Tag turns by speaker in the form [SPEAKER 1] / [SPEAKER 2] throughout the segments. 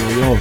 [SPEAKER 1] Yo,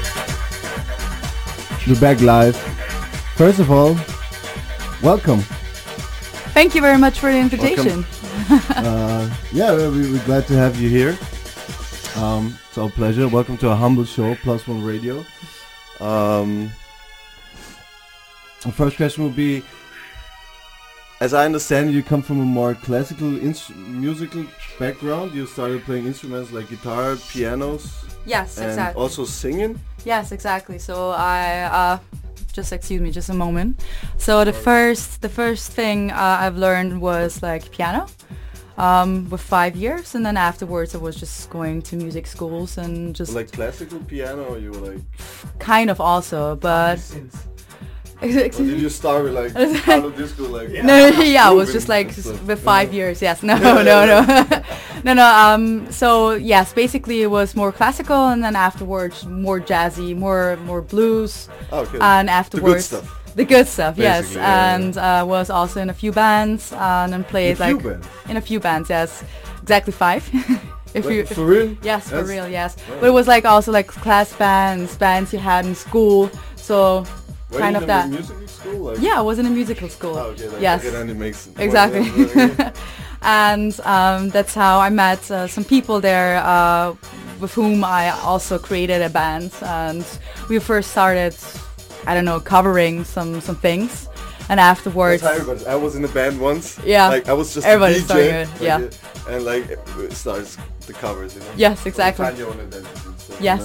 [SPEAKER 1] we're back live. First of all, welcome.
[SPEAKER 2] Thank you very much for the invitation.
[SPEAKER 1] Yeah, we're glad to have you here. It's our pleasure. Welcome to our humble show, Plus One Radio. The first question will be, as I understand, you come from a more classical musical background. You started playing instruments like guitar, pianos.
[SPEAKER 2] Yes,
[SPEAKER 1] and
[SPEAKER 2] exactly.
[SPEAKER 1] also singing.
[SPEAKER 2] Yes, exactly. So I just excuse me, just a moment. So the first thing I've learned was like piano, with 5 years, and then afterwards I was just going to music schools and just
[SPEAKER 1] Like classical piano, or you were like?
[SPEAKER 2] kind of also, but.
[SPEAKER 1] Or did you start with like out of disco, like?
[SPEAKER 2] No, yeah, it was just like
[SPEAKER 1] stuff?
[SPEAKER 2] with 5 years. Yes, no. So yes, basically it was more classical, and then afterwards more jazzy, more blues,
[SPEAKER 1] Okay.
[SPEAKER 2] and afterwards
[SPEAKER 1] the good stuff.
[SPEAKER 2] yes,
[SPEAKER 1] Basically, yeah,
[SPEAKER 2] and was also in a few bands, and then played in a few bands. Yes, exactly 5.
[SPEAKER 1] For real?
[SPEAKER 2] Yes, for real. Yes, but it was like also like class bands you had in school. So.
[SPEAKER 1] Were
[SPEAKER 2] Kind
[SPEAKER 1] you
[SPEAKER 2] of
[SPEAKER 1] in
[SPEAKER 2] that.
[SPEAKER 1] a musical school? Like?
[SPEAKER 2] Yeah, I was in a musical school.
[SPEAKER 1] Oh, okay, like,
[SPEAKER 2] yes.
[SPEAKER 1] Okay, then it makes
[SPEAKER 2] Exactly. And that's how I met some people there with whom I also created a band. And we first started, I don't know, covering some things. And afterwards...
[SPEAKER 1] That's how everybody, I was in a band once.
[SPEAKER 2] Yeah.
[SPEAKER 1] Like, I was just
[SPEAKER 2] Everybody
[SPEAKER 1] a DJ.
[SPEAKER 2] started it,
[SPEAKER 1] Like,
[SPEAKER 2] yeah.
[SPEAKER 1] And like, it starts the covers, you know?
[SPEAKER 2] Yes, exactly.
[SPEAKER 1] Like Kanye and stuff,
[SPEAKER 2] Yes,